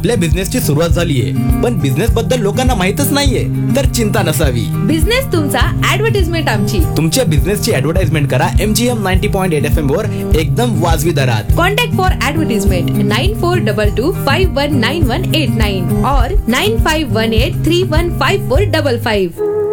आपल्या बिझनेसची सुरुवात झालीये, पण बिझनेस बद्दल लोकांना माहितच नाहीये, तर चिंता नसावी. बिझनेस तुमचा, ऍडव्हर्टाइजमेंट आमची. तुमच्या बिझनेसची ऍडव्हर्टाइजमेंट करा MGM 90.8 FM वर एकदम वाजवी दरात. कॉन्टॅक्ट फॉर ऍडव्हर्टाइजमेंट 9422519189 और 9518315455.